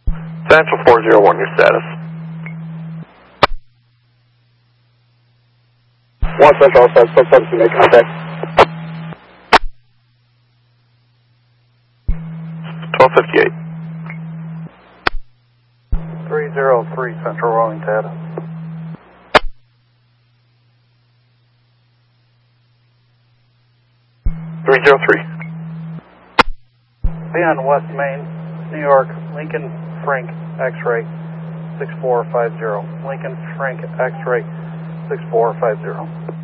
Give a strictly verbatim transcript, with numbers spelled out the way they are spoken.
Central four zero one, your status. One Central, sub seven, make contact. twelve fifty-eight. three zero three Central rolling data. three zero three. Be on West Main, New York, Lincoln Frank X-ray six four five zero. Lincoln Frank X-ray six four five zero.